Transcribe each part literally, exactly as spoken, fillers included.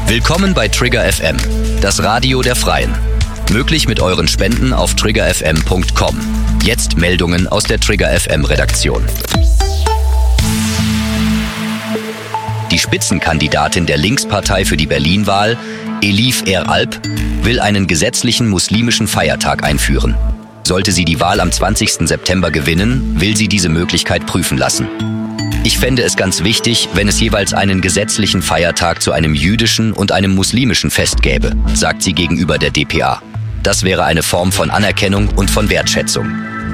Willkommen bei Trigger F M, das Radio der Freien. Möglich mit euren Spenden auf trigger f m punkt com. Jetzt Meldungen aus der Trigger F M Redaktion. Die Spitzenkandidatin der Linkspartei für die Berlin-Wahl, Elif Er-Alp, will einen gesetzlichen muslimischen Feiertag einführen. Sollte sie die Wahl am zwanzigsten September gewinnen, will sie diese Möglichkeit prüfen lassen. Ich fände es ganz wichtig, wenn es jeweils einen gesetzlichen Feiertag zu einem jüdischen und einem muslimischen Fest gäbe, sagt sie gegenüber der D P A. Das wäre eine Form von Anerkennung und von Wertschätzung.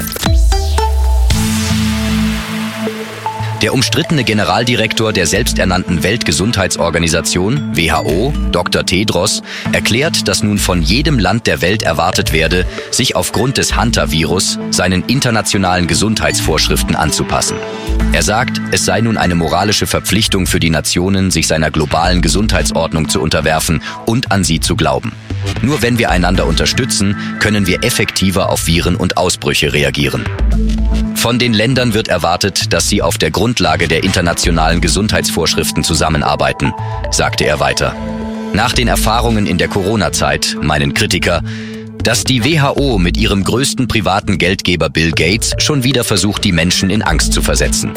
Der umstrittene Generaldirektor der selbsternannten Weltgesundheitsorganisation, W H O, Doktor Tedros, erklärt, dass nun von jedem Land der Welt erwartet werde, sich aufgrund des Hunter-Virus seinen internationalen Gesundheitsvorschriften anzupassen. Er sagt, es sei nun eine moralische Verpflichtung für die Nationen, sich seiner globalen Gesundheitsordnung zu unterwerfen und an sie zu glauben. Nur wenn wir einander unterstützen, können wir effektiver auf Viren und Ausbrüche reagieren. Von den Ländern wird erwartet, dass sie auf der Grundlage der internationalen Gesundheitsvorschriften zusammenarbeiten, sagte er weiter. Nach den Erfahrungen in der Corona-Zeit meinen Kritiker, dass die W H O mit ihrem größten privaten Geldgeber Bill Gates schon wieder versucht, die Menschen in Angst zu versetzen.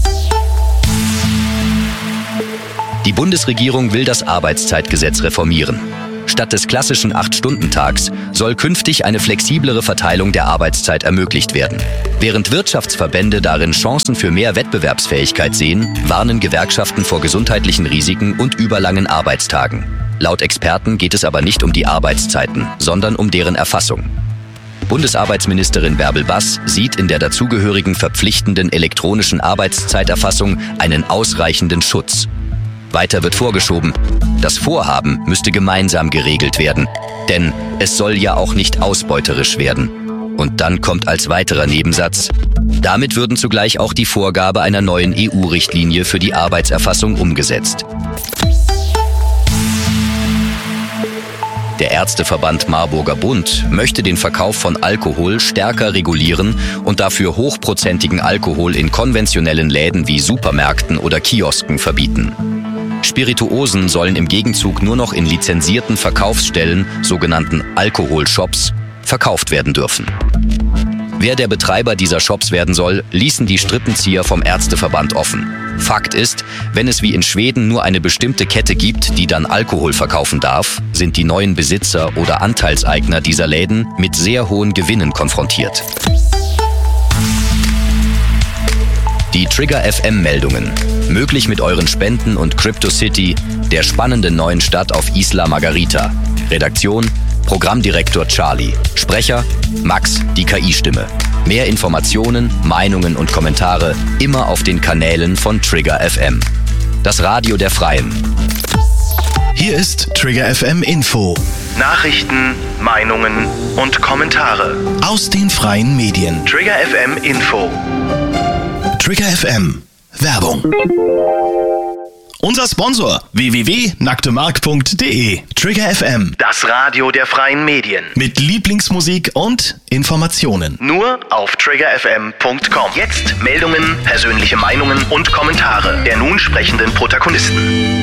Die Bundesregierung will das Arbeitszeitgesetz reformieren. Statt des klassischen acht-Stunden-Tags soll künftig eine flexiblere Verteilung der Arbeitszeit ermöglicht werden. Während Wirtschaftsverbände darin Chancen für mehr Wettbewerbsfähigkeit sehen, warnen Gewerkschaften vor gesundheitlichen Risiken und überlangen Arbeitstagen. Laut Experten geht es aber nicht um die Arbeitszeiten, sondern um deren Erfassung. Bundesarbeitsministerin Bärbel Bass sieht in der dazugehörigen verpflichtenden elektronischen Arbeitszeiterfassung einen ausreichenden Schutz. Weiter wird vorgeschoben, das Vorhaben müsste gemeinsam geregelt werden, denn es soll ja auch nicht ausbeuterisch werden. Und dann kommt als weiterer Nebensatz, damit würden zugleich auch die Vorgabe einer neuen E U-Richtlinie für die Arbeitserfassung umgesetzt. Der Ärzteverband Marburger Bund möchte den Verkauf von Alkohol stärker regulieren und dafür hochprozentigen Alkohol in konventionellen Läden wie Supermärkten oder Kiosken verbieten. Spirituosen sollen im Gegenzug nur noch in lizenzierten Verkaufsstellen, sogenannten Alkoholshops, verkauft werden dürfen. Wer der Betreiber dieser Shops werden soll, ließen die Strippenzieher vom Ärzteverband offen. Fakt ist, wenn es wie in Schweden nur eine bestimmte Kette gibt, die dann Alkohol verkaufen darf, sind die neuen Besitzer oder Anteilseigner dieser Läden mit sehr hohen Gewinnen konfrontiert. Die Trigger F M-Meldungen. Möglich mit euren Spenden und CryptoCity, der spannenden neuen Stadt auf Isla Margarita. Redaktion, Programmdirektor Charlie. Sprecher, Max, die K I-Stimme. Mehr Informationen, Meinungen und Kommentare immer auf den Kanälen von Trigger F M. Das Radio der Freien. Hier ist Trigger F M Info. Nachrichten, Meinungen und Kommentare Aus den freien Medien. Trigger F M Info. Trigger F M. Werbung. Unser Sponsor w w w punkt nacktemark punkt d e. Trigger F M. Das Radio der freien Medien. Mit Lieblingsmusik und Informationen. Nur auf trigger f m punkt com. Jetzt Meldungen, persönliche Meinungen und Kommentare der nun sprechenden Protagonisten.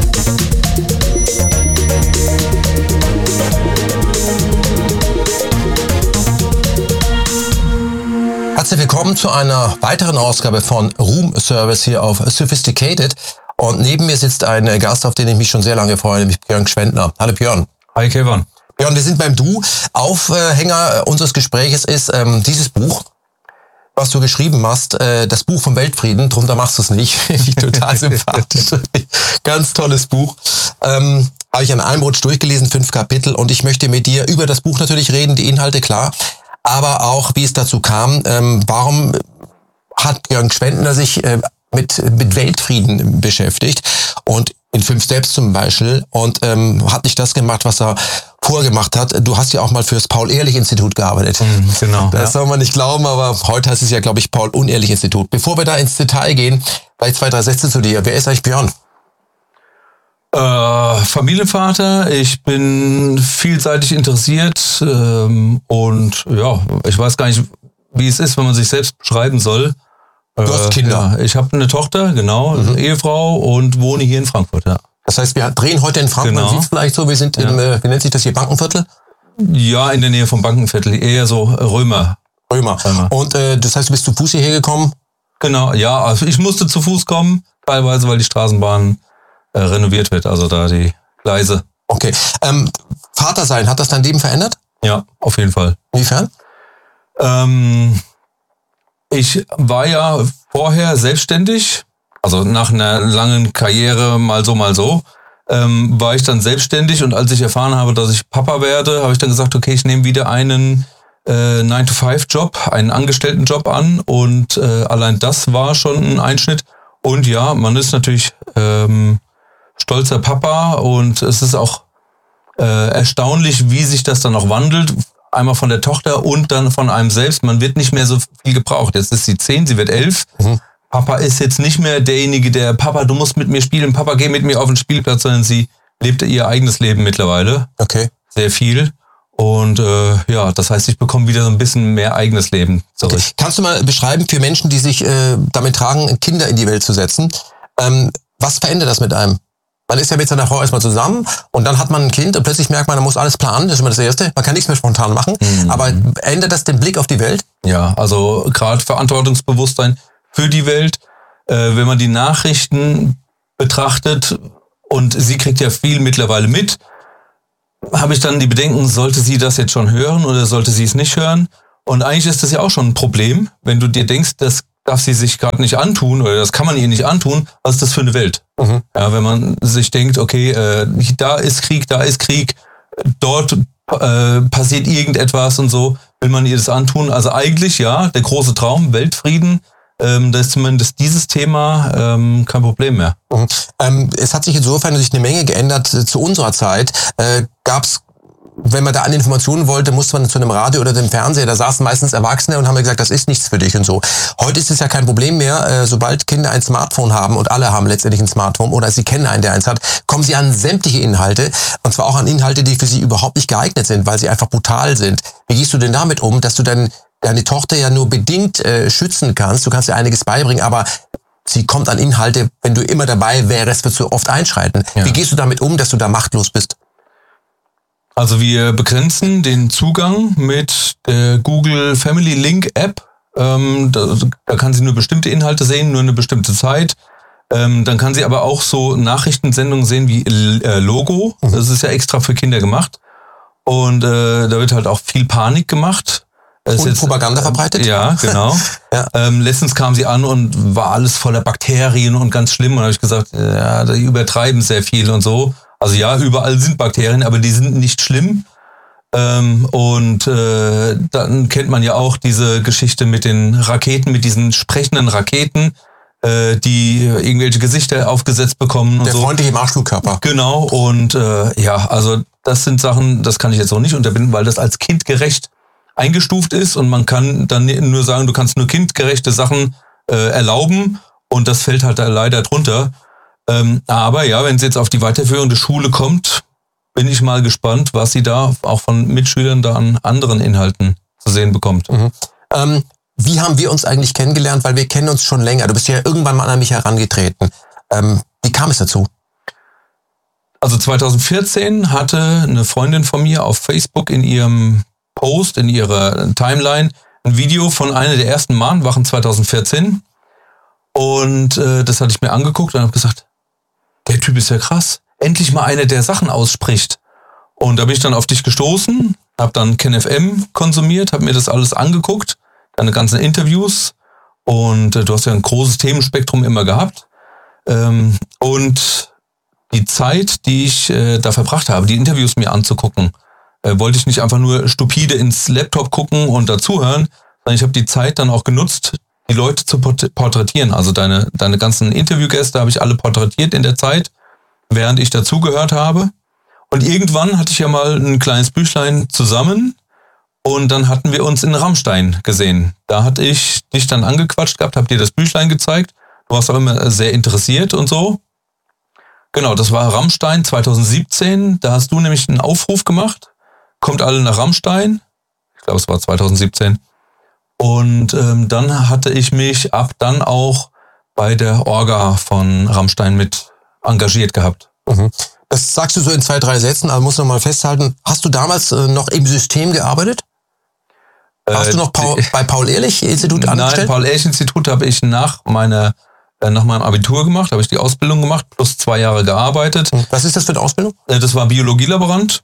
Herzlich willkommen zu einer weiteren Ausgabe von Room Service hier auf Sophisticated. Und neben mir sitzt ein Gast, auf den ich mich schon sehr lange freue, nämlich Björn Gschwendtner. Hallo Björn. Hi Kevin. Björn, wir sind beim Du. Aufhänger unseres Gespräches ist ähm, dieses Buch, was du geschrieben hast, äh, das Buch vom Weltfrieden. Drunter machst du es nicht. Finde ich total sympathisch. Ganz tolles Buch. Ähm, habe ich an einem Rutsch durchgelesen, fünf Kapitel. Und ich möchte mit dir über das Buch natürlich reden, die Inhalte klar. Aber auch, wie es dazu kam, ähm, warum hat Björn Gschwendtner sich äh, mit, mit Weltfrieden beschäftigt und in fünf Steps zum Beispiel und ähm, hat nicht das gemacht, was er vorgemacht hat. Du hast ja auch mal fürs Paul-Ehrlich-Institut gearbeitet. Mhm, genau. Das ja. soll man nicht glauben, aber heute heißt es ja, glaube ich, Paul-Unehrlich-Institut. Bevor wir da ins Detail gehen, vielleicht zwei, drei Sätze zu dir. Wer ist eigentlich Björn? Äh, Familienvater, ich bin vielseitig interessiert ähm, und ja, ich weiß gar nicht, wie es ist, wenn man sich selbst beschreiben soll. Du hast äh, Kinder. Ja, ich habe eine Tochter, genau, mhm. eine Ehefrau und wohne hier in Frankfurt, ja. Das heißt, wir drehen heute in Frankfurt, Genau. man sieht es vielleicht so, wir sind Ja. im, äh, wie nennt sich das hier, Bankenviertel? Ja, in der Nähe vom Bankenviertel, eher so Römer. Römer. Römer. Und äh, das heißt, du bist zu Fuß hierher gekommen? Genau, ja, also ich musste zu Fuß kommen, teilweise, weil die Straßenbahn äh, renoviert wird, also da die Gleise. Okay. Ähm, Vater sein, hat das dein Leben verändert? Ja, auf jeden Fall. Inwiefern? Ähm, ich war ja vorher selbstständig, also nach einer langen Karriere, mal so, mal so, ähm, war ich dann selbstständig und als ich erfahren habe, dass ich Papa werde, habe ich dann gesagt, okay, ich nehme wieder einen äh, nine to five Job, einen Angestelltenjob an und äh, allein das war schon ein Einschnitt. Und ja, man ist natürlich ähm, stolzer Papa und es ist auch äh, erstaunlich, wie sich das dann auch wandelt. Einmal von der Tochter und dann von einem selbst. Man wird nicht mehr so viel gebraucht. Jetzt ist sie zehn, sie wird elf. Mhm. Papa ist jetzt nicht mehr derjenige, der, Papa, du musst mit mir spielen, Papa, geh mit mir auf den Spielplatz, sondern sie lebt ihr eigenes Leben mittlerweile. Okay. Sehr viel. Und äh, ja, das heißt, ich bekomme wieder so ein bisschen mehr eigenes Leben zurück. Okay. Kannst du mal beschreiben für Menschen, die sich äh, damit tragen, Kinder in die Welt zu setzen, ähm, was verändert das mit einem? Man ist ja mit seiner Frau erstmal zusammen und dann hat man ein Kind und plötzlich merkt man, man muss alles planen, das ist immer das Erste. Man kann nichts mehr spontan machen, Mhm. aber ändert das den Blick auf die Welt? Ja, also gerade Verantwortungsbewusstsein für die Welt. Äh, wenn man die Nachrichten betrachtet und sie kriegt ja viel mittlerweile mit, habe ich dann die Bedenken, sollte sie das jetzt schon hören oder sollte sie es nicht hören? Und eigentlich ist das ja auch schon ein Problem, wenn du dir denkst, das darf sie sich gerade nicht antun oder das kann man ihr nicht antun. Was ist das für eine Welt? Mhm. Ja, wenn man sich denkt, okay, äh, da ist Krieg, da ist Krieg, dort äh, passiert irgendetwas und so, will man ihr das antun? Also eigentlich ja, der große Traum, Weltfrieden, ähm, da ist zumindest dieses Thema ähm, kein Problem mehr. Mhm. Ähm, es hat sich insofern sich eine Menge geändert äh, zu unserer Zeit. Äh, gab's, wenn man da an Informationen wollte, musste man zu einem Radio oder dem Fernseher, da saßen meistens Erwachsene und haben gesagt, das ist nichts für dich und so. Heute ist es ja kein Problem mehr, äh, sobald Kinder ein Smartphone haben und alle haben letztendlich ein Smartphone oder sie kennen einen, der eins hat, kommen sie an sämtliche Inhalte und zwar auch an Inhalte, die für sie überhaupt nicht geeignet sind, weil sie einfach brutal sind. Wie gehst du denn damit um, dass du dann deine Tochter ja nur bedingt äh, schützen kannst? Du kannst ihr einiges beibringen, aber sie kommt an Inhalte, wenn du immer dabei wärst, wirst du oft einschreiten. Ja. Wie gehst du damit um, dass du da machtlos bist? Also wir begrenzen den Zugang mit der Google Family Link App. Ähm, da, da kann sie nur bestimmte Inhalte sehen, nur eine bestimmte Zeit. Ähm, dann kann sie aber auch so Nachrichtensendungen sehen wie äh, Logo. Das ist ja extra für Kinder gemacht. Und äh, da wird halt auch viel Panik gemacht. Es Und ist, Propaganda verbreitet? Ja, genau. Ja. Ähm, letztens kam sie an und war alles voller Bakterien und ganz schlimm. Und da habe ich gesagt, ja, die übertreiben sehr viel und so. Also ja, überall sind Bakterien, aber die sind nicht schlimm. Ähm, und äh, dann kennt man ja auch diese Geschichte mit den Raketen, mit diesen sprechenden Raketen, äh, die irgendwelche Gesichter aufgesetzt bekommen und Der so. freundliche Marschflugkörper. Genau, und äh, ja, also das sind Sachen, das kann ich jetzt auch nicht unterbinden, weil das als kindgerecht eingestuft ist und man kann dann nur sagen, du kannst nur kindgerechte Sachen äh, erlauben und das fällt halt da leider drunter. Ähm, aber ja, wenn sie jetzt auf die weiterführende Schule kommt, bin ich mal gespannt, was sie da auch von Mitschülern da an anderen Inhalten zu sehen bekommt. Mhm. Ähm, wie haben wir uns eigentlich kennengelernt? Weil wir kennen uns schon länger. Du bist ja irgendwann mal an mich herangetreten. Ähm, wie kam es dazu? Also zwanzig vierzehn hatte eine Freundin von mir auf Facebook in ihrem Post, in ihrer Timeline, ein Video von einer der ersten Mahnwachen zwanzig vierzehn. Und äh, das hatte ich mir angeguckt und habe gesagt, der Typ ist ja krass. Endlich mal einer, der Sachen ausspricht. Und da bin ich dann auf dich gestoßen, habe dann KenFM konsumiert, habe mir das alles angeguckt, deine ganzen Interviews. Und äh, du hast ja ein großes Themenspektrum immer gehabt. Ähm, und die Zeit, die ich äh, da verbracht habe, die Interviews mir anzugucken, äh, wollte ich nicht einfach nur stupide ins Laptop gucken und dazuhören, sondern ich habe die Zeit dann auch genutzt, die Leute zu porträtieren. Also deine, deine ganzen Interviewgäste habe ich alle porträtiert in der Zeit, während ich dazugehört habe. Und irgendwann hatte ich ja mal ein kleines Büchlein zusammen und dann hatten wir uns in Rammstein gesehen. Da hatte ich dich dann angequatscht gehabt, habe dir das Büchlein gezeigt. Du warst auch immer sehr interessiert und so. Genau, das war Rammstein zwanzig siebzehn. Da hast du nämlich einen Aufruf gemacht. Kommt alle nach Rammstein. Ich glaube, es war zwanzig siebzehn. Und ähm, dann hatte ich mich ab dann auch bei der Orga von Rammstein mit engagiert gehabt. Mhm. Das sagst du so in zwei, drei Sätzen, aber muss noch mal festhalten. Hast du damals äh, noch im System gearbeitet? Warst äh, du noch Paul, bei Paul-Ehrlich-Institut angestellt? Nein, Paul-Ehrlich-Institut habe ich nach meiner äh, nach meinem Abitur gemacht, habe ich die Ausbildung gemacht, plus zwei Jahre gearbeitet. Was ist das für eine Ausbildung? Äh, das war Biologielaborant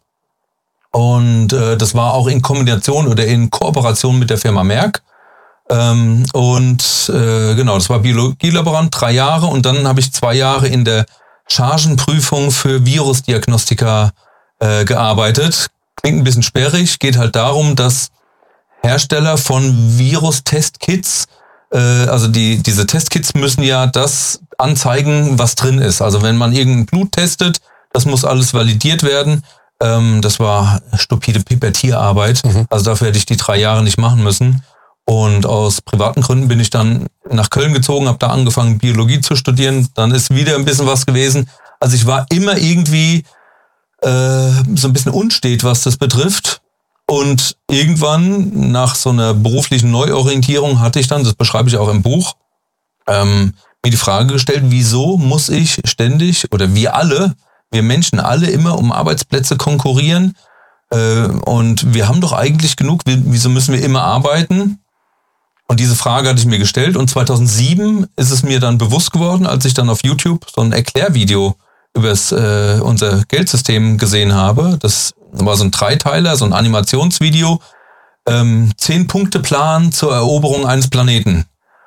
und äh, das war auch in Kombination oder in Kooperation mit der Firma Merck. Ähm, und äh, genau, das war Biologielaborant, drei Jahre und dann habe ich zwei Jahre in der Chargenprüfung für Virusdiagnostika äh, gearbeitet. Klingt ein bisschen sperrig, geht halt darum, dass Hersteller von Virus-Testkits, äh, also die diese Testkits müssen ja das anzeigen, was drin ist. Also wenn man irgendein Blut testet, das muss alles validiert werden. Ähm, das war stupide Pipetierarbeit. Mhm. Also dafür hätte ich die drei Jahre nicht machen müssen. Und aus privaten Gründen bin ich dann nach Köln gezogen, habe da angefangen, Biologie zu studieren. Dann ist wieder ein bisschen was gewesen. Also ich war immer irgendwie äh, so ein bisschen unstet, was das betrifft. Und irgendwann, nach so einer beruflichen Neuorientierung, hatte ich dann, das beschreibe ich auch im Buch, ähm, mir die Frage gestellt, wieso muss ich ständig, oder wir alle, wir Menschen alle immer um Arbeitsplätze konkurrieren? Äh, und wir haben doch eigentlich genug, wieso müssen wir immer arbeiten? Und diese Frage hatte ich mir gestellt und zweitausendsieben ist es mir dann bewusst geworden, als ich dann auf YouTube so ein Erklärvideo über äh, unser Geldsystem gesehen habe. Das war so ein Dreiteiler, so ein Animationsvideo, ähm, Zehn-Punkte-Plan zur Eroberung eines Planeten.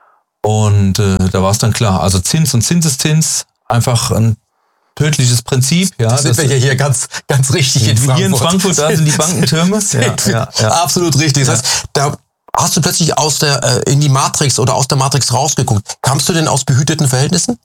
Und äh, da war es dann klar, also Zins und Zinseszins, einfach ein tödliches Prinzip. Ja, das sind das, wir ja hier ganz, ganz richtig in Frankfurt. Hier in Frankfurt, da sind die Bankentürme. ja, ja, ja. Absolut richtig. Das heißt, da hast du plötzlich aus der äh, in die Matrix oder aus der Matrix rausgeguckt. Kamst du denn aus behüteten Verhältnissen?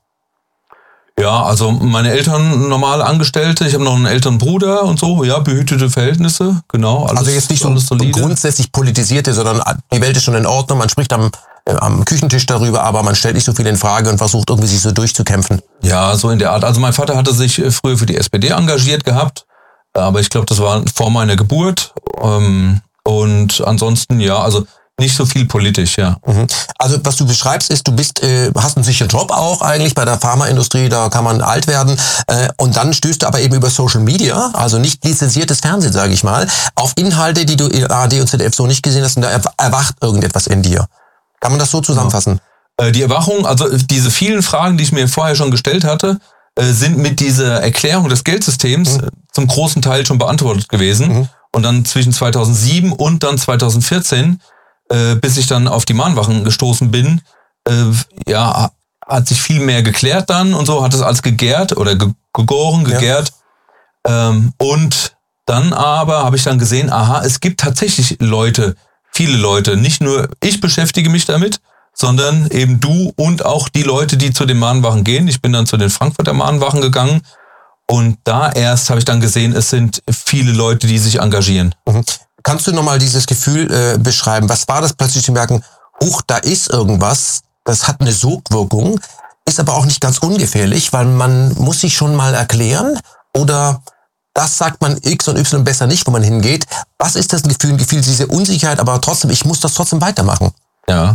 Ja, also meine Eltern normale Angestellte, ich habe noch einen älteren Bruder und so, ja, behütete Verhältnisse, genau. Alles, also jetzt nicht so grundsätzlich politisierte, sondern die Welt ist schon in Ordnung, man spricht am, äh, am Küchentisch darüber, aber man stellt nicht so viel in Frage und versucht irgendwie sich so durchzukämpfen. Ja, so in der Art. Also mein Vater hatte sich früher für die S P D engagiert gehabt, aber ich glaube, das war vor meiner Geburt. Ähm, und ansonsten, ja, also nicht so viel politisch, ja. Also was du beschreibst ist, du bist, äh, hast einen sicheren Job auch eigentlich bei der Pharmaindustrie, da kann man alt werden äh, und dann stößt du aber eben über Social Media, also nicht lizenziertes Fernsehen, sage ich mal, auf Inhalte, die du in A R D und Z D F so nicht gesehen hast und da erwacht irgendetwas in dir. Kann man das so zusammenfassen? Ja. Äh, die Erwachung, also diese vielen Fragen, die ich mir vorher schon gestellt hatte, äh, sind mit dieser Erklärung des Geldsystems mhm. zum großen Teil schon beantwortet gewesen. Mhm. Und dann zwischen zweitausendsieben und dann zweitausendvierzehn bis ich dann auf die Mahnwachen gestoßen bin, äh, ja, hat sich viel mehr geklärt dann und so, hat es alles gegärt oder ge- gegoren, gegärt. Ja. Ähm, und dann aber habe ich dann gesehen, aha, es gibt tatsächlich Leute, viele Leute, nicht nur ich beschäftige mich damit, sondern eben du und auch die Leute, die zu den Mahnwachen gehen. Ich bin dann zu den Frankfurter Mahnwachen gegangen und da erst habe ich dann gesehen, es sind viele Leute, die sich engagieren. Mhm. Kannst du nochmal dieses Gefühl äh, beschreiben? Was war das plötzlich zu merken, huch, da ist irgendwas, das hat eine Sogwirkung, ist aber auch nicht ganz ungefährlich, weil man muss sich schon mal erklären oder das sagt man X und Y besser nicht, wo man hingeht. Was ist das ein Gefühl? Ein Gefühl, diese Unsicherheit, aber trotzdem, ich muss das trotzdem weitermachen. Ja,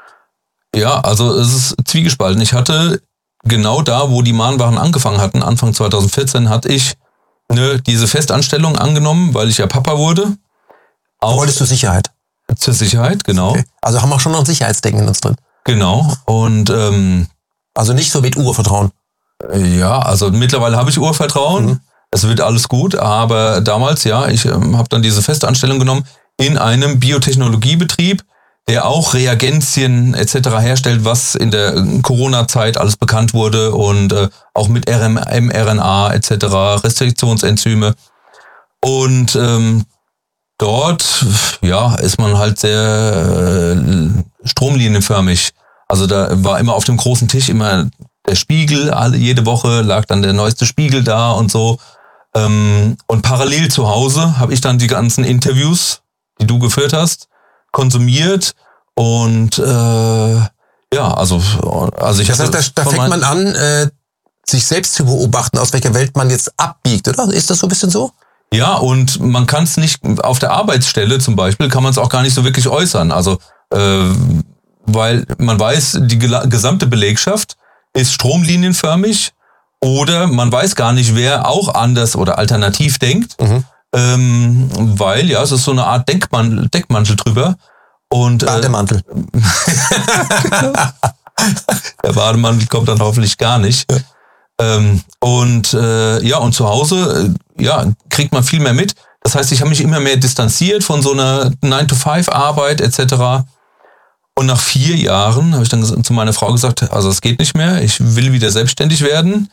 ja, also es ist zwiegespalten. Ich hatte genau da, wo die Mahnwachen angefangen hatten, Anfang zweitausendvierzehn, hatte ich ne, diese Festanstellung angenommen, weil ich ja Papa wurde. Auch wolltest du Sicherheit? Zur Sicherheit, genau. Okay. Also haben wir schon noch ein Sicherheitsdenken in uns drin. Genau. Und ähm, also nicht so mit Urvertrauen. Ja, also mittlerweile habe ich Urvertrauen. Mhm. Es wird alles gut, aber damals, ja, ich ähm, habe dann diese Festanstellung genommen in einem Biotechnologiebetrieb, der auch Reagenzien et cetera herstellt, was in der Corona-Zeit alles bekannt wurde und äh, auch mit mRNA et cetera, Restriktionsenzyme. Und ähm, dort, ja, ist man halt sehr äh, stromlinienförmig. Also da war immer auf dem großen Tisch immer der Spiegel, alle, jede Woche lag dann der neueste Spiegel da und so. Ähm, und parallel zu Hause habe ich dann die ganzen Interviews, die du geführt hast, konsumiert. Und äh, ja, also, also ich das heißt, da, da fängt man an, äh, sich selbst zu beobachten, aus welcher Welt man jetzt abbiegt, oder? Ist das so ein bisschen so? Ja, und man kann es nicht, auf der Arbeitsstelle zum Beispiel, kann man es auch gar nicht so wirklich äußern. Also, äh, weil man weiß, die gel- gesamte Belegschaft ist stromlinienförmig Oder man weiß gar nicht, wer auch anders oder alternativ denkt, Mhm. ähm, weil ja, es ist so eine Art Deckmantel, Deckmantel drüber. Und, äh, Bademantel. der Bademantel kommt dann hoffentlich gar nicht. Ja. Ähm, und äh, ja, und zu Hause äh, ja, kriegt man viel mehr mit. Das heißt, ich habe mich immer mehr distanziert von so einer nine to five Arbeit et cetera. Und nach vier Jahren habe ich dann zu meiner Frau gesagt, also es geht nicht mehr, ich will wieder selbstständig werden.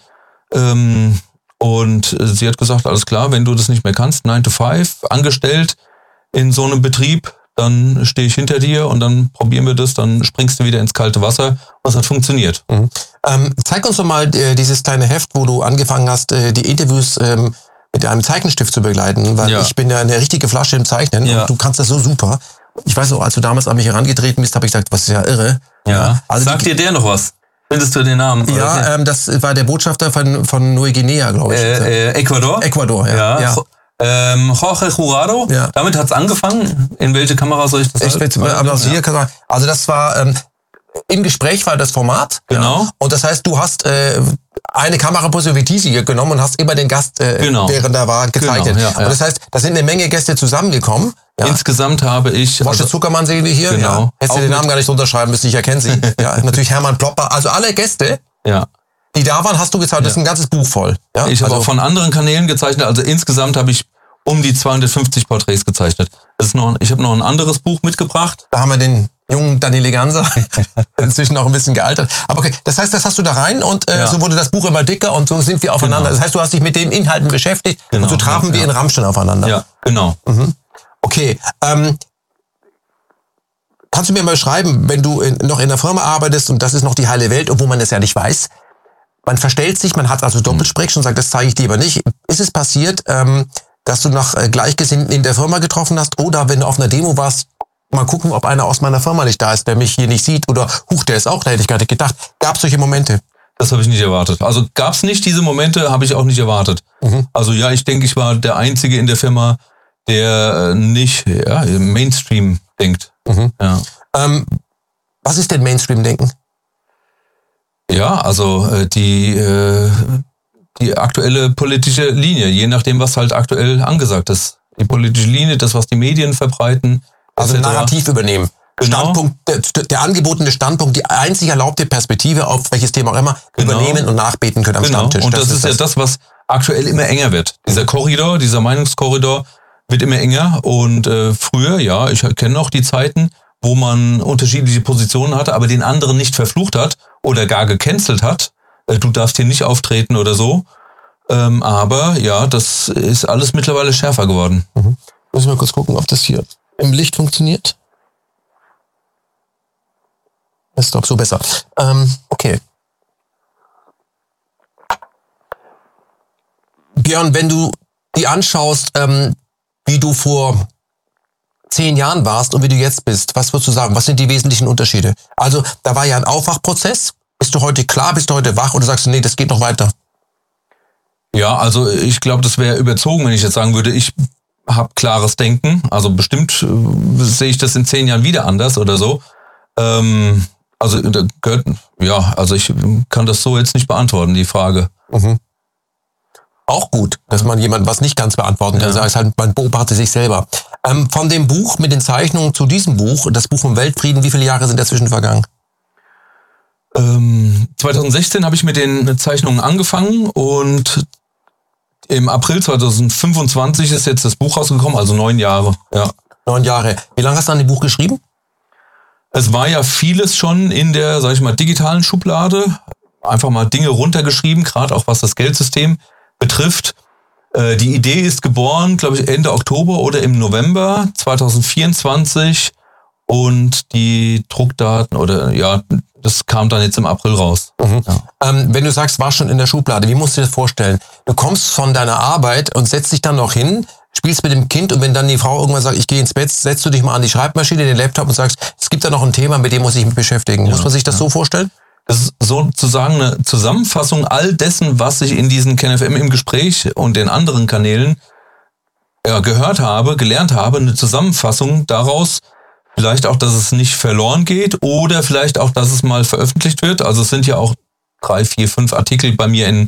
Ähm, und sie hat gesagt, alles klar, wenn du das nicht mehr kannst, nine to five, angestellt in so einem Betrieb, dann stehe ich hinter dir und dann probieren wir das, dann springst du wieder ins kalte Wasser. Und das hat funktioniert. Mhm. Ähm, zeig uns doch mal äh, dieses kleine Heft, wo du angefangen hast, äh, die Interviews ähm, mit einem Zeichenstift zu begleiten, weil Ja. ich bin ja eine richtige Flasche im Zeichnen Ja. und du kannst das so super. Ich weiß auch, als du damals an mich herangetreten bist, habe ich gesagt, was ist ja irre. Ja. Also Sagt die, dir der noch was? Findest du den Namen? ja, ähm, das war der Botschafter von, von Neuguinea, glaube ich. äh, äh, Ecuador? Ecuador, ja. ja. Ähm, Jorge Jurado, Ja. damit hat's angefangen. In welche Kamera soll ich das Ich will's mal analysieren, kann man- Also das war ähm, im Gespräch war das Format. Genau. Ja. Und das heißt, du hast äh, eine Kameraposition wie diese hier genommen und hast immer den Gast, äh, Genau. während er war, gezeichnet. Genau, ja, ja. Und das heißt, da sind eine Menge Gäste zusammengekommen. Ja. Insgesamt habe ich... Wosche Zuckermann sehen wir hier. Genau. Ja. Hättest Auch du den mit- Namen gar nicht runterschreiben müssen, ich erkenne sie. Ja, natürlich Hermann Plopper. Also alle Gäste, ja. die da waren, hast du gezeichnet. Das ist ein ganzes Buch voll. Ja. Ich habe also, auch von anderen Kanälen gezeichnet. Also insgesamt habe ich um die zweihundertfünfzig Porträts gezeichnet. Das ist noch, ich habe noch ein anderes Buch mitgebracht. Da haben wir den jungen Daniele Ganser, inzwischen auch ein bisschen gealtert. Aber okay, das heißt, das hast du da rein und äh, Ja. so wurde das Buch immer dicker und so sind wir aufeinander. Genau. Das heißt, du hast dich mit den Inhalten beschäftigt Genau, und so trafen ja, wir ja. in Ramstein aufeinander. Ja, genau. Okay, ähm, kannst du mir mal schreiben, wenn du in, noch in der Firma arbeitest und das ist noch die heile Welt, obwohl man das ja nicht weiß, man verstellt sich, man hat also Doppelsprech und sagt, das zeige ich dir aber nicht. Ist es passiert, ähm, dass du nach äh, Gleichgesinnten in der Firma getroffen hast oder wenn du auf einer Demo warst, mal gucken, ob einer aus meiner Firma nicht da ist, der mich hier nicht sieht oder huch, der ist auch da, hätte ich gar nicht gedacht. Gab es solche Momente? Das habe ich nicht erwartet. Also gab's nicht diese Momente, habe ich auch nicht erwartet. Mhm. Also ja, ich denke, ich war der Einzige in der Firma, der äh, nicht ja, im Mainstream denkt. Mhm. Ja. Ähm, was ist denn Mainstream-Denken? Ja, also äh, die, äh, die aktuelle politische Linie, je nachdem, was halt aktuell angesagt ist. Die politische Linie, das, was die Medien verbreiten. Also et cetera. Narrativ übernehmen. Genau. Standpunkt, der, der angebotene Standpunkt, die einzig erlaubte Perspektive, auf welches Thema auch immer, Genau. übernehmen und nachbeten können am Genau. Stammtisch. Und das, ist ja das, was aktuell immer enger wird. Dieser Korridor, dieser Meinungskorridor wird immer enger. Und äh, früher, ja, ich kenne noch die Zeiten, wo man unterschiedliche Positionen hatte, aber den anderen nicht verflucht hat oder gar gecancelt hat. Äh, du darfst hier nicht auftreten oder so. Ähm, aber ja, das ist alles mittlerweile schärfer geworden. Mhm. Muss ich mal kurz gucken, ob das hier im Licht funktioniert. Ist doch so besser. Ähm, okay. Björn, wenn du die anschaust, ähm, wie du vor zehn Jahren warst und wie du jetzt bist, was würdest du sagen? Was sind die wesentlichen Unterschiede? Also, da war ja ein Aufwachprozess. Bist du heute klar, bist du heute wach oder sagst du, nee, das geht noch weiter? Ja, also ich glaube, das wäre überzogen, wenn ich jetzt sagen würde, ich habe klares Denken. Also bestimmt äh, sehe ich das in zehn Jahren wieder anders oder so. Ähm, also da gehört, ja, also ich kann das so jetzt nicht beantworten, die Frage. Mhm. Auch gut, dass man jemand was nicht ganz beantworten kann. Ja. Das heißt halt, man beobachtet sich selber. Ähm, von dem Buch mit den Zeichnungen zu diesem Buch, das Buch vom Weltfrieden, wie viele Jahre sind dazwischen vergangen? Ähm, zwanzig sechzehn habe ich mit den Zeichnungen angefangen und im April zwanzig fünfundzwanzig ist jetzt das Buch rausgekommen, also neun Jahre. Ja. Neun Jahre. Wie lange hast du an dem Buch geschrieben? Es war ja vieles schon in der, sag ich mal, digitalen Schublade. Einfach mal Dinge runtergeschrieben, gerade auch was das Geldsystem betrifft. Äh, die Idee ist geboren, glaube ich, Ende Oktober oder im November zwanzig vierundzwanzig und die Druckdaten oder ja, das kam dann jetzt im April raus. Mhm. Ja. Ähm, wenn du sagst, war schon in der Schublade, wie musst du dir das vorstellen? Du kommst von deiner Arbeit und setzt dich dann noch hin, spielst mit dem Kind und wenn dann die Frau irgendwann sagt, ich gehe ins Bett, setzt du dich mal an die Schreibmaschine, den Laptop und sagst, es gibt da noch ein Thema, mit dem muss ich mich beschäftigen. Ja, muss man sich das ja. so vorstellen? Das ist sozusagen eine Zusammenfassung all dessen, was ich in diesen KenFM im Gespräch und den anderen Kanälen ja, gehört habe, gelernt habe, eine Zusammenfassung daraus, vielleicht auch, dass es nicht verloren geht oder vielleicht auch, dass es mal veröffentlicht wird. Also es sind ja auch drei, vier, fünf Artikel bei mir in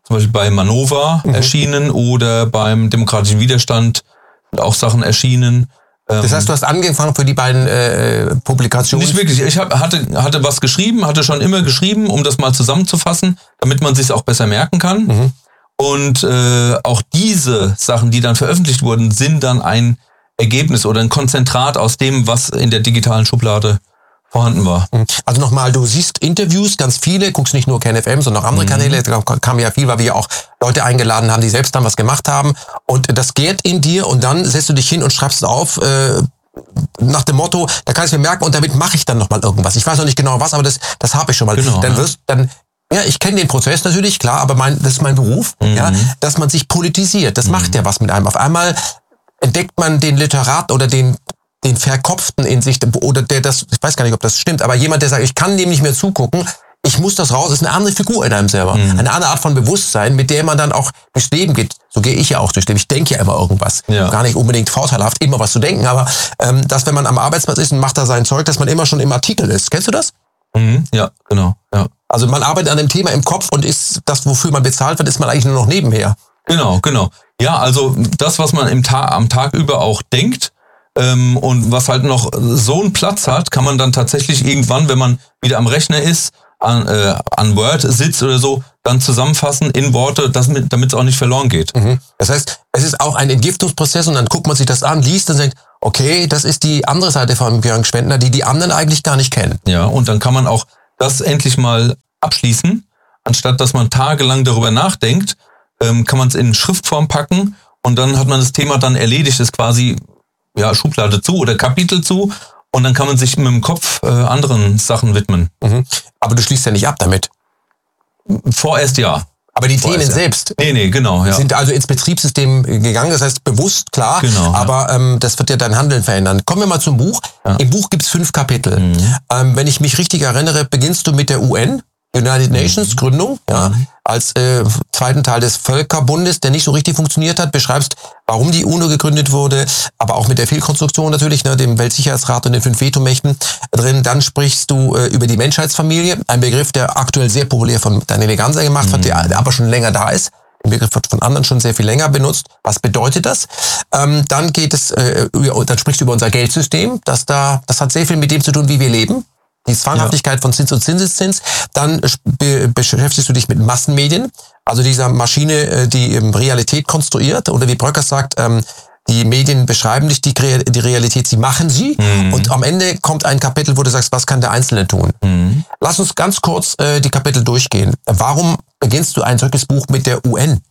zum Beispiel bei Manova mhm. erschienen oder beim Demokratischen Widerstand sind auch Sachen erschienen. Das heißt, du hast angefangen für die beiden äh, Publikationen? Nicht wirklich. Ich hab, hatte, hatte was geschrieben, hatte schon immer geschrieben, um das mal zusammenzufassen, damit man sich auch besser merken kann. Mhm. Und äh, auch diese Sachen, die dann veröffentlicht wurden, sind dann ein Ergebnis oder ein Konzentrat aus dem, was in der digitalen Schublade vorhanden war. Also nochmal, du siehst Interviews, ganz viele, guckst nicht nur KenFM, sondern auch andere mhm. Kanäle, da kam ja viel, weil wir ja auch Leute eingeladen haben, die selbst dann was gemacht haben und das gärt in dir und dann setzt du dich hin und schreibst es auf, äh, nach dem Motto, da kann ich mir merken und damit mache ich dann nochmal irgendwas. Ich weiß noch nicht genau was, aber das, das habe ich schon mal. Genau, dann ja. wirst dann ja, ich kenne den Prozess natürlich, klar, aber mein, das ist mein Beruf, mhm. ja, dass man sich politisiert. Das mhm. macht ja was mit einem. Auf einmal entdeckt man den Literat oder den den Verkopften in sich, oder der das, ich weiß gar nicht, ob das stimmt, aber jemand, der sagt, ich kann dem nicht mehr zugucken, ich muss das raus, ist eine andere Figur in einem selber. Mhm. Eine andere Art von Bewusstsein, mit der man dann auch durchs Leben geht. So gehe ich ja auch durchs Leben. Ich denke ja immer irgendwas. Ja. Gar nicht unbedingt vorteilhaft, immer was zu denken, aber ähm, dass, wenn man am Arbeitsplatz ist und macht da sein Zeug, dass man immer schon im Artikel ist. Kennst du das? Mhm. Ja, genau. Ja. Also man arbeitet an dem Thema im Kopf und ist das, wofür man bezahlt wird, ist man eigentlich nur noch nebenher. Genau, genau. Ja, also das, was man im Tag, am Tag über auch denkt, Ähm, und was halt noch so einen Platz hat, kann man dann tatsächlich irgendwann, wenn man wieder am Rechner ist, an, äh, an Word sitzt oder so, dann zusammenfassen in Worte, damit es auch nicht verloren geht. Mhm. Das heißt, es ist auch ein Entgiftungsprozess und dann guckt man sich das an, liest und denkt, okay, das ist die andere Seite von Björn Gschwendtner, die die anderen eigentlich gar nicht kennen. Ja, und dann kann man auch das endlich mal abschließen, anstatt dass man tagelang darüber nachdenkt, ähm, kann man es in Schriftform packen und dann hat man das Thema dann erledigt, ist quasi ja, Schublade zu oder Kapitel zu und dann kann man sich mit dem Kopf äh, anderen Sachen widmen. Mhm. Aber du schließt ja nicht ab damit. Vorerst ja. Aber die Vorerst Themen ja. selbst nee, nee, genau, ja. sind also ins Betriebssystem gegangen, das heißt bewusst, klar, genau, aber ja. ähm, das wird ja dein Handeln verändern. Kommen wir mal zum Buch. Ja. Im Buch gibt es fünf Kapitel. Mhm. Ähm, wenn ich mich richtig erinnere, beginnst du mit der U N, United Nations, mhm. Gründung, ja, mhm. als äh, zweiten Teil des Völkerbundes, der nicht so richtig funktioniert hat, beschreibst, warum die UNO gegründet wurde, aber auch mit der Fehlkonstruktion natürlich, ne, dem Weltsicherheitsrat und den fünf Vetomächten drin. Dann sprichst du äh, über die Menschheitsfamilie, ein Begriff, der aktuell sehr populär von Daniele Ganser gemacht mhm. hat, der, der aber schon länger da ist. Der Begriff wird von anderen schon sehr viel länger benutzt. Was bedeutet das? Ähm, dann geht es, äh, über, dann sprichst du über unser Geldsystem, das da, das hat sehr viel mit dem zu tun, wie wir leben. Die Zwanghaftigkeit ja. von Zins und Zinseszins. Dann be- beschäftigst du dich mit Massenmedien, also dieser Maschine, die Realität konstruiert. Oder wie Bröckers sagt, ähm, die Medien beschreiben nicht die, die Realität, sie machen sie. Mhm. Und am Ende kommt ein Kapitel, wo du sagst, was kann der Einzelne tun? Mhm. Lass uns ganz kurz äh, die Kapitel durchgehen. Warum beginnst du ein solches Buch mit der U N?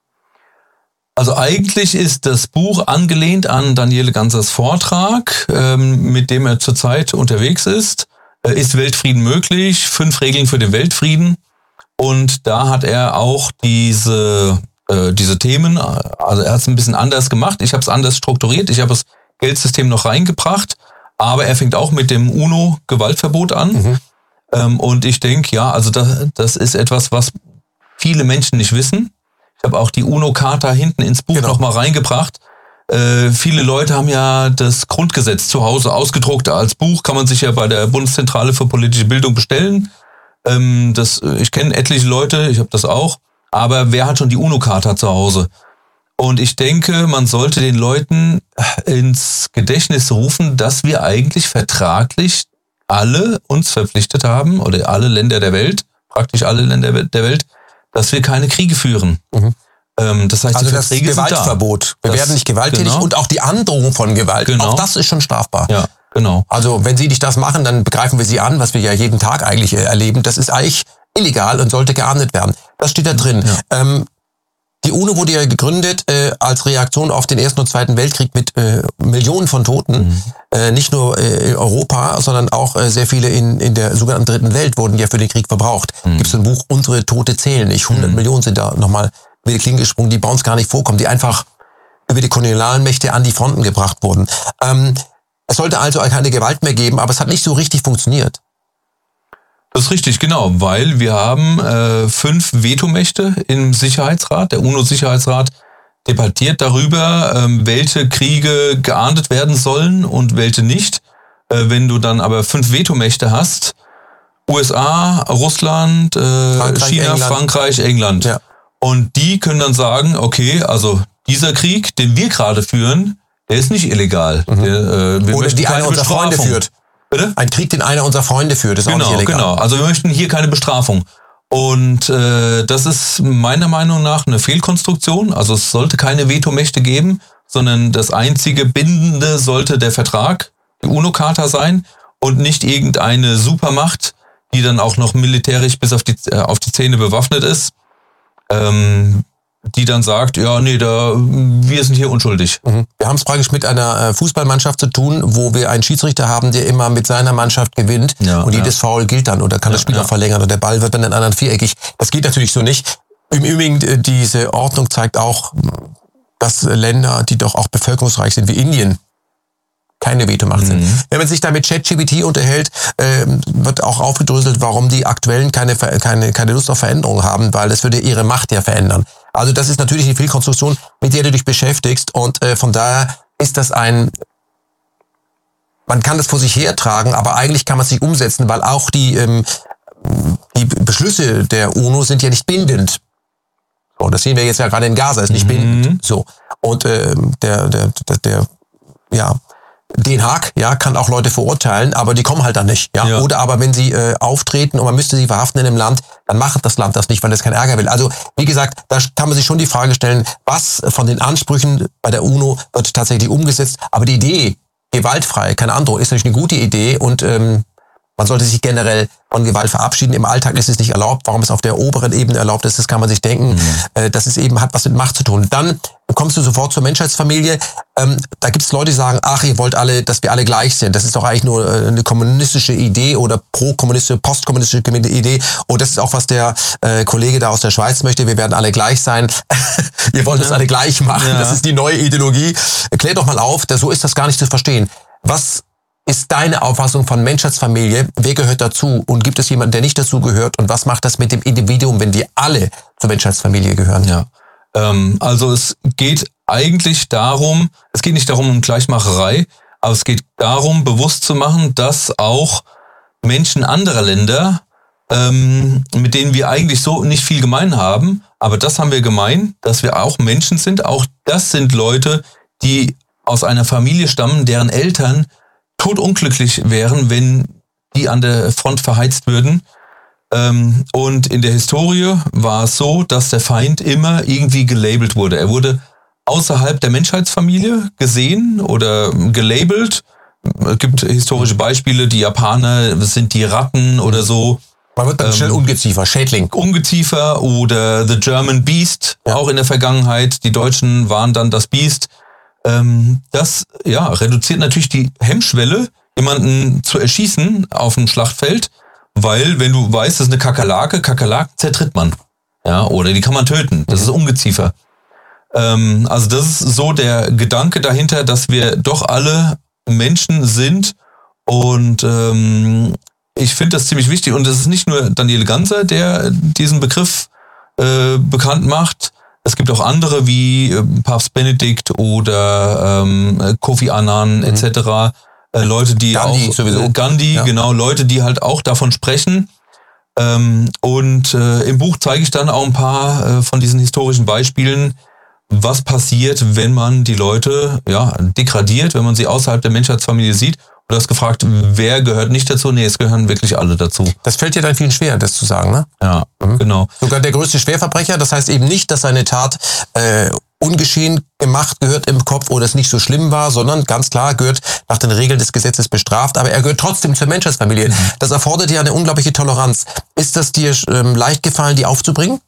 Also eigentlich ist das Buch angelehnt an Daniele Gansers Vortrag, ähm, mit dem er zurzeit unterwegs ist. Ist Weltfrieden möglich? Fünf Regeln für den Weltfrieden. Und da hat er auch diese äh, diese Themen, also er hat es ein bisschen anders gemacht. Ich habe es anders strukturiert. Ich habe das Geldsystem noch reingebracht. Aber er fängt auch mit dem UNO-Gewaltverbot an. Mhm. Ähm, und ich denke, ja, also das, das ist etwas, was viele Menschen nicht wissen. Ich habe auch die UNO-Charta hinten ins Buch genau. nochmal reingebracht. Äh, viele Leute haben ja das Grundgesetz zu Hause ausgedruckt. Als Buch kann man sich ja bei der Bundeszentrale für politische Bildung bestellen. Ähm, das, ich kenne etliche Leute, ich habe das auch. Aber wer hat schon die UNO-Charta zu Hause? Und ich denke, man sollte den Leuten ins Gedächtnis rufen, dass wir eigentlich vertraglich alle uns verpflichtet haben, oder alle Länder der Welt, praktisch alle Länder der Welt, dass wir keine Kriege führen. Mhm. Das heißt, also die das Verträge Gewaltverbot. Sind da. Wir das, werden nicht gewalttätig genau. und auch die Androhung von Gewalt, genau. auch das ist schon strafbar. Ja, genau. Also wenn Sie nicht das machen, dann begreifen wir Sie an, was wir ja jeden Tag eigentlich erleben. Das ist eigentlich illegal und sollte geahndet werden. Das steht da drin. Ja. Ähm, die UNO wurde ja gegründet äh, als Reaktion auf den Ersten und Zweiten Weltkrieg mit äh, Millionen von Toten. Mhm. Äh, nicht nur äh, in Europa, sondern auch äh, sehr viele in, in der sogenannten Dritten Welt wurden ja für den Krieg verbraucht. Mhm. Gibt es ein Buch, Unsere Tote zählen nicht. hundert mhm. Millionen sind da nochmal über die Klinge gesprungen, die bei uns gar nicht vorkommen, die einfach über die kolonialen Mächte an die Fronten gebracht wurden. Ähm, es sollte also keine Gewalt mehr geben, aber es hat nicht so richtig funktioniert. Das ist richtig, genau, weil wir haben äh, fünf Vetomächte im Sicherheitsrat. Der UNO-Sicherheitsrat debattiert darüber, ähm, welche Kriege geahndet werden sollen und welche nicht. Äh, wenn du dann aber fünf Vetomächte hast, U S A, Russland, äh, Frankreich, China, England. Frankreich, England. Ja. Und die können dann sagen, okay, also dieser Krieg, den wir gerade führen, der ist nicht illegal. Mhm. Der, äh, wir Oder möchten die keine einer unserer Freunde Bestrafung. führt. Bitte? Ein Krieg, den einer unserer Freunde führt, ist auch Genau, nicht illegal. genau. Also wir möchten hier keine Bestrafung. Und äh, das ist meiner Meinung nach eine Fehlkonstruktion. Also es sollte keine Vetomächte geben, sondern das einzige Bindende sollte der Vertrag, die UNO-Charta sein und nicht irgendeine Supermacht, die dann auch noch militärisch bis auf die, äh, auf die Zähne bewaffnet ist, ähm, die dann sagt, ja, nee, da, wir sind hier unschuldig. Mhm. Wir haben es praktisch mit einer Fußballmannschaft zu tun, wo wir einen Schiedsrichter haben, der immer mit seiner Mannschaft gewinnt Ja, und jedes ja. Foul gilt dann oder kann Ja, das Spiel ja. auch verlängern oder der Ball wird dann in anderen viereckig. Das geht natürlich so nicht. Im Übrigen, äh, diese Ordnung zeigt auch, dass Länder, die doch auch bevölkerungsreich sind, wie Indien, keine Vetomacht sind. Mhm. Wenn man sich da mit ChatGPT unterhält, äh, wird auch aufgedröselt, warum die Aktuellen keine, Ver- keine, keine Lust auf Veränderung haben, weil das würde ihre Macht ja verändern. Also das ist natürlich eine Fehlkonstruktion, mit der du dich beschäftigst und äh, von daher ist das ein, man kann das vor sich hertragen, aber eigentlich kann man es nicht umsetzen, weil auch die, ähm, die Beschlüsse der UNO sind ja nicht bindend. So, das sehen wir jetzt ja gerade in Gaza, ist nicht Mhm. bindend. So. Und ähm, der, der, der, der, ja, Den Haag, ja, kann auch Leute verurteilen, aber die kommen halt dann nicht, ja. Ja. Oder aber wenn sie äh, auftreten und man müsste sie verhaften in einem Land, dann macht das Land das nicht, weil es keinen Ärger will. Also, wie gesagt, da kann man sich schon die Frage stellen, was von den Ansprüchen bei der UNO wird tatsächlich umgesetzt. Aber die Idee, gewaltfrei, keine Androhung, ist natürlich eine gute Idee und ähm, man sollte sich generell von Gewalt verabschieden. Im Alltag ist es nicht erlaubt. Warum es auf der oberen Ebene erlaubt ist, das kann man sich denken. Mhm. Äh, dass es eben hat was mit Macht zu tun. Dann kommst du sofort zur Menschheitsfamilie. Ähm, da gibt es Leute, die sagen, ach, ihr wollt alle, dass wir alle gleich sind. Das ist doch eigentlich nur äh, eine kommunistische Idee oder pro-kommunistische, postkommunistische Idee. Und das ist auch, was der äh, Kollege da aus der Schweiz möchte. Wir werden alle gleich sein. Ihr wollt uns alle gleich machen. Ja. Das ist die neue Ideologie. Klär doch mal auf, so ist das gar nicht zu verstehen. Was ist deine Auffassung von Menschheitsfamilie? Wer gehört dazu? Und gibt es jemanden, der nicht dazu gehört? Und was macht das mit dem Individuum, wenn wir alle zur Menschheitsfamilie gehören? Ja, ähm, also es geht eigentlich darum, es geht nicht darum um Gleichmacherei, aber es geht darum, bewusst zu machen, dass auch Menschen anderer Länder, ähm, mit denen wir eigentlich so nicht viel gemein haben, aber das haben wir gemein, dass wir auch Menschen sind. Auch das sind Leute, die aus einer Familie stammen, deren Eltern totunglücklich wären, wenn die an der Front verheizt würden. Und in der Historie war es so, dass der Feind immer irgendwie gelabelt wurde. Er wurde außerhalb der Menschheitsfamilie gesehen oder gelabelt. Es gibt historische Beispiele, die Japaner sind die Ratten oder so. Man wird dann schnell ähm, Ungeziefer, Schädling. Ungeziefer oder The German Beast, ja. Auch in der Vergangenheit. Die Deutschen waren dann das Beast. Das ja, reduziert natürlich die Hemmschwelle, jemanden zu erschießen auf dem Schlachtfeld, weil wenn du weißt, das ist eine Kakerlake, Kakerlaken zertritt man. Ja, oder die kann man töten. Das ist Ungeziefer. Ähm, also das ist so der Gedanke dahinter, dass wir doch alle Menschen sind und ähm, ich finde das ziemlich wichtig und es ist nicht nur Daniel Ganser, der diesen Begriff äh, bekannt macht. Es gibt auch andere wie äh, Papst Benedikt oder ähm, Kofi Annan mhm. et cetera. Äh, Leute, die Gandhi auch sowieso. Gandhi, ja. Genau, Leute, die halt auch davon sprechen. Ähm, und äh, im Buch zeige ich dann auch ein paar äh, von diesen historischen Beispielen, was passiert, wenn man die Leute ja degradiert, wenn man sie außerhalb der Menschheitsfamilie sieht. Du hast gefragt, wer gehört nicht dazu? Nee, es gehören wirklich alle dazu. Das fällt dir dann vielen schwer, das zu sagen, ne? Ja, mhm. Genau. Sogar der größte Schwerverbrecher, das heißt eben nicht, dass seine Tat äh, ungeschehen gemacht gehört im Kopf oder es nicht so schlimm war, sondern ganz klar gehört nach den Regeln des Gesetzes bestraft, aber er gehört trotzdem zur Menschheitsfamilie. Mhm. Das erfordert ja eine unglaubliche Toleranz. Ist das dir ähm, leicht gefallen, die aufzubringen?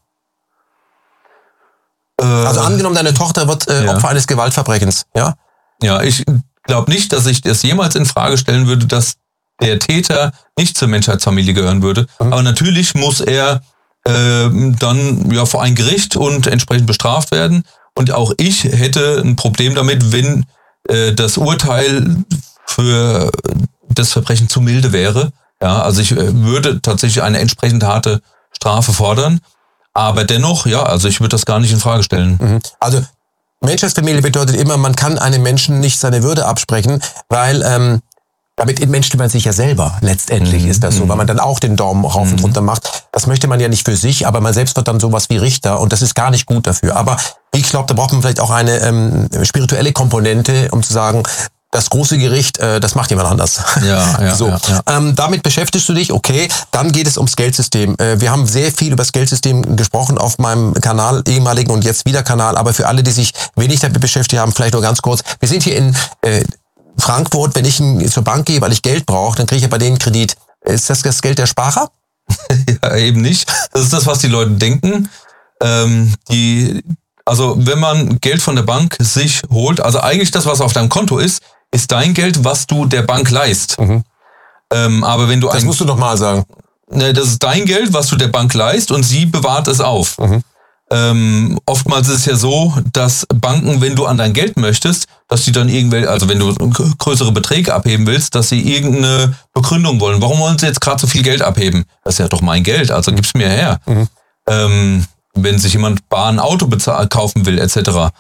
Äh, also angenommen, deine Tochter wird äh, ja. Opfer eines Gewaltverbrechens, ja? Ja, ich glaube nicht, dass ich das jemals in Frage stellen würde, dass der Täter nicht zur Menschheitsfamilie gehören würde. Mhm. Aber natürlich muss er äh, dann ja vor ein Gericht und entsprechend bestraft werden. Und auch ich hätte ein Problem damit, wenn äh, das Urteil für das Verbrechen zu milde wäre. Ja, also ich äh, würde tatsächlich eine entsprechend harte Strafe fordern. Aber dennoch, ja, also ich würde das gar nicht in Frage stellen. Mhm. Also Menschheitsfamilie bedeutet immer, man kann einem Menschen nicht seine Würde absprechen, weil ähm, Damit entmenschelt man sich ja selber. Letztendlich mhm. ist das so, weil man dann auch den Daumen rauf und runter macht. Das möchte man ja nicht für sich, aber man selbst wird dann sowas wie Richter und das ist gar nicht gut dafür. Aber ich glaube, da braucht man vielleicht auch eine ähm, spirituelle Komponente, um zu sagen, das große Gericht, äh, das macht jemand anders. Ja, ja, so. ja, ja. Ähm, damit beschäftigst du dich, okay, dann geht es ums Geldsystem. Äh, wir haben sehr viel über das Geldsystem gesprochen auf meinem Kanal, ehemaligen und jetzt wieder Kanal, aber für alle, die sich wenig damit beschäftigt haben, vielleicht nur ganz kurz. Wir sind hier in äh, Frankfurt, wenn ich in, zur Bank gehe, weil ich Geld brauche, dann kriege ich ja bei denen Kredit. Ist das das Geld der Sparer? Ja, eben nicht. Das ist das, was die Leute denken. Ähm, die, also wenn man Geld von der Bank sich holt, also eigentlich das, was auf deinem Konto ist, ist dein Geld, was du der Bank leihst. Mhm. Ähm, aber wenn du das musst du doch mal sagen. Ne, das ist dein Geld, was du der Bank leihst und sie bewahrt es auf. Mhm. Ähm, oftmals ist es ja so, dass Banken, wenn du an dein Geld möchtest, dass die dann irgendwelche, also wenn du größere Beträge abheben willst, dass sie irgendeine Begründung wollen. Warum wollen sie jetzt gerade so viel Geld abheben? Das ist ja doch mein Geld, also gib's mir her. Mhm. Ähm, wenn sich jemand bar ein Auto bezahl- kaufen will, et cetera.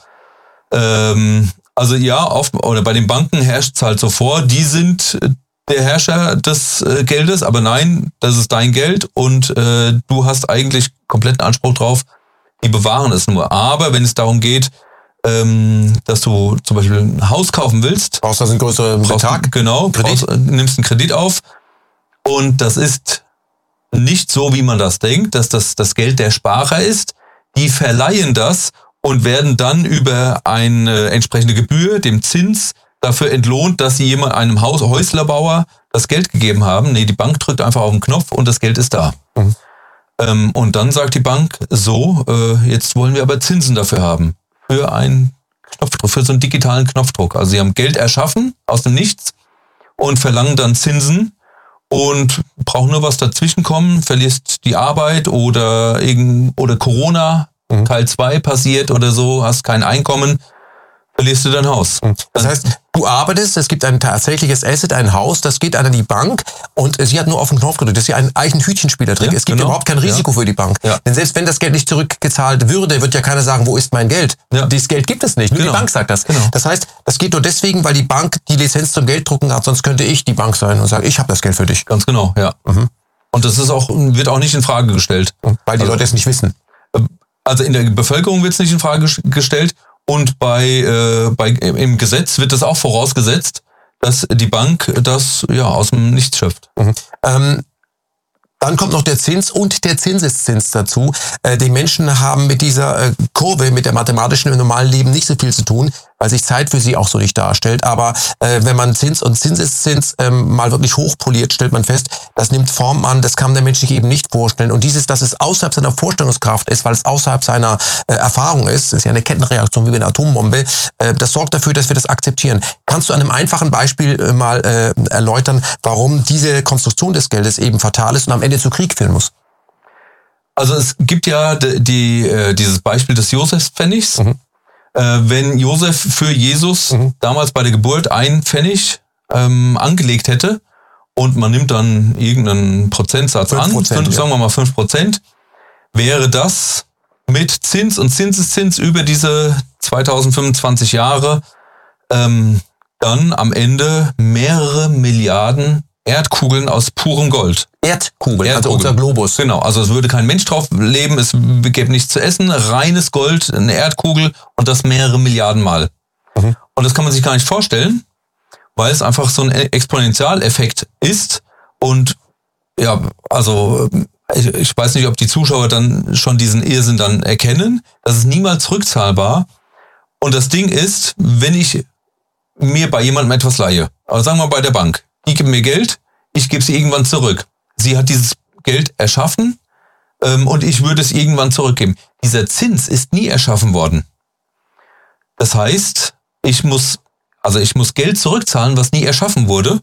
Ähm, also ja, oft, oder bei den Banken herrscht es halt so vor, die sind der Herrscher des äh, Geldes, aber nein, das ist dein Geld und äh, du hast eigentlich kompletten Anspruch drauf, die bewahren es nur. Aber wenn es darum geht, ähm, dass du zum Beispiel ein Haus kaufen willst, brauchst du also einen größeren Betrag? Genau, brauchst, nimmst einen Kredit auf und das ist nicht so, wie man das denkt, dass das das Geld der Sparer ist. Die verleihen das und werden dann über eine entsprechende Gebühr, dem Zins, dafür entlohnt, dass sie jemand, einem Haus, Häuslerbauer das Geld gegeben haben. Nee, die Bank drückt einfach auf den Knopf und das Geld ist da. Mhm. Ähm, und dann sagt die Bank, so, äh, jetzt wollen wir aber Zinsen dafür haben. Für einen Knopfdruck, für so einen digitalen Knopfdruck. Also sie haben Geld erschaffen aus dem Nichts und verlangen dann Zinsen und brauchen nur was dazwischen kommen, verlierst die Arbeit oder irgend, oder Corona, mhm. Teil zwei passiert oder so, hast kein Einkommen, verlierst du dein Haus. Das heißt, du arbeitest, es gibt ein tatsächliches Asset, ein Haus, das geht an die Bank und sie hat nur auf den Knopf gedrückt. Das ist ja ein Eichen-Hütchen-Spielertrick. Ja, es gibt genau. überhaupt kein Risiko ja. für die Bank. Ja. Denn selbst wenn das Geld nicht zurückgezahlt würde, wird ja keiner sagen, wo ist mein Geld? Ja. Dieses Geld gibt es nicht. Nur genau. die Bank sagt das. Genau. Das heißt, das geht nur deswegen, weil die Bank die Lizenz zum Gelddrucken hat. Sonst könnte ich die Bank sein und sagen, ich habe das Geld für dich. Ganz genau, ja. Mhm. Und das ist auch, wird auch nicht in Frage gestellt. Weil die also, Leute es nicht wissen. Also in der Bevölkerung wird es nicht in Frage gestellt. Und bei, äh, bei im Gesetz wird es auch vorausgesetzt, dass die Bank das ja aus dem Nichts schöpft. Mhm. Ähm, dann kommt noch der Zins und der Zinseszins dazu. Äh, die Menschen haben mit dieser äh, Kurve, mit der mathematischen im normalen Leben nicht so viel zu tun, weil sich Zeit für sie auch so nicht darstellt. Aber äh, wenn man Zins und Zinseszins ähm, mal wirklich hochpoliert, stellt man fest, das nimmt Form an, das kann der Mensch sich eben nicht vorstellen. Und dieses, dass es außerhalb seiner Vorstellungskraft ist, weil es außerhalb seiner äh, Erfahrung ist, ist ja eine Kettenreaktion wie bei einer Atombombe, äh, das sorgt dafür, dass wir das akzeptieren. Kannst du an einem einfachen Beispiel äh, mal äh, erläutern, warum diese Konstruktion des Geldes eben fatal ist und am Ende zu Krieg führen muss? Also es gibt ja die, die, äh, dieses Beispiel des Josefspfennigs. Mhm. Wenn Josef für Jesus mhm. damals bei der Geburt ein Pfennig ähm, angelegt hätte und man nimmt dann irgendeinen Prozentsatz an, fünf, ja. sagen wir mal fünf Prozent, wäre das mit Zins und Zinseszins über diese zweitausendfünfundzwanzig Jahre ähm, dann am Ende mehrere Milliarden Erdkugeln aus purem Gold. Erdkugeln, also unser Globus. Genau, also es würde kein Mensch drauf leben, es gäbe nichts zu essen, reines Gold, eine Erdkugel und das mehrere Milliarden Mal. Mhm. Und das kann man sich gar nicht vorstellen, weil es einfach so ein Exponentialeffekt ist und ja, also ich, ich weiß nicht, ob die Zuschauer dann schon diesen Irrsinn dann erkennen, das ist niemals rückzahlbar und das Ding ist, wenn ich mir bei jemandem etwas leihe, also sagen wir bei der Bank, die gibt mir Geld, ich gebe es irgendwann zurück. Sie hat dieses Geld erschaffen ähm, und ich würde es irgendwann zurückgeben. Dieser Zins ist nie erschaffen worden. Das heißt, ich muss, also ich muss Geld zurückzahlen, was nie erschaffen wurde.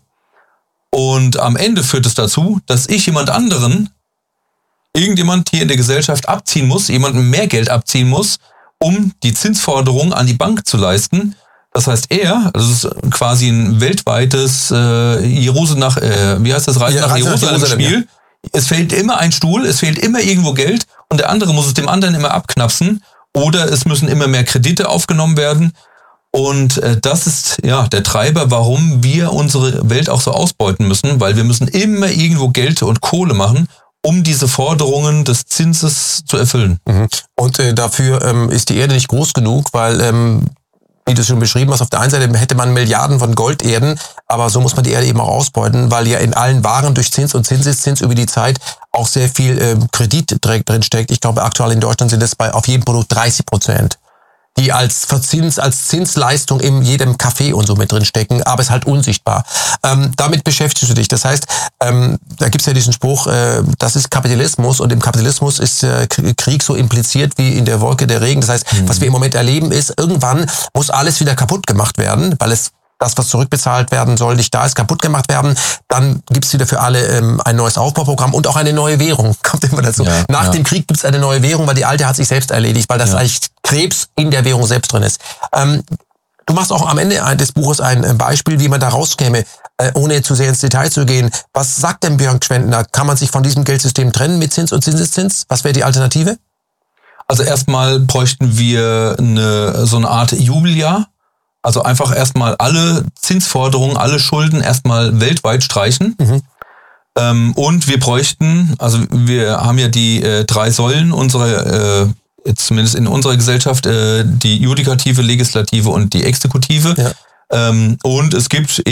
Und am Ende führt es dazu, dass ich jemand anderen, irgendjemand hier in der Gesellschaft abziehen muss, jemandem mehr Geld abziehen muss, um die Zinsforderung an die Bank zu leisten. Das heißt, er, das ist quasi ein weltweites äh, Jerusalem nach, äh, wie heißt das, Reise ja, nach Jerusalem-Spiel. Ja. Es fehlt immer ein Stuhl, es fehlt immer irgendwo Geld und der andere muss es dem anderen immer abknapsen oder es müssen immer mehr Kredite aufgenommen werden Und äh, das ist ja der Treiber, warum wir unsere Welt auch so ausbeuten müssen, weil wir müssen immer irgendwo Geld und Kohle machen, um diese Forderungen des Zinses zu erfüllen. Mhm. Und äh, dafür ähm, ist die Erde nicht groß genug, weil, ähm, wie du es schon beschrieben hast, auf der einen Seite hätte man Milliarden von Golderden, aber so muss man die Erde eben auch ausbeuten, weil ja in allen Waren durch Zins und Zinseszins über die Zeit auch sehr viel ähm, Kredit drin steckt. Ich glaube, aktuell in Deutschland sind das bei auf jedem Produkt dreißig Prozent. Die als Verzins, als Zinsleistung in jedem Café und so mit drin stecken, aber ist halt unsichtbar. Ähm, damit beschäftigst du dich. Das heißt, ähm, da gibt's ja diesen Spruch, äh, das ist Kapitalismus, und im Kapitalismus ist äh, Krieg so impliziert wie in der Wolke der Regen. Das heißt, mhm. was wir im Moment erleben ist, irgendwann muss alles wieder kaputt gemacht werden, weil es das, was zurückbezahlt werden soll, nicht da ist, kaputt gemacht werden. Dann gibt's wieder für alle ähm, ein neues Aufbauprogramm und auch eine neue Währung. Kommt immer dazu. Ja, Nach ja. dem Krieg gibt's eine neue Währung, weil die alte hat sich selbst erledigt, weil das ja. eigentlich Krebs in der Währung selbst drin ist. Ähm, du machst auch am Ende des Buches ein Beispiel, wie man da rauskäme, äh, ohne zu sehr ins Detail zu gehen. Was sagt denn Björn Gschwendtner? Kann man sich von diesem Geldsystem trennen mit Zins und Zinseszins? Was wäre die Alternative? Also erstmal bräuchten wir eine, so eine Art Jubeljahr. Also einfach erstmal alle Zinsforderungen, alle Schulden erstmal weltweit streichen. Mhm. Ähm, und wir bräuchten, also wir haben ja die äh, drei Säulen unserer, äh, jetzt zumindest in unserer Gesellschaft, äh, die Judikative, Legislative und die Exekutive. Ja. Ähm, und es gibt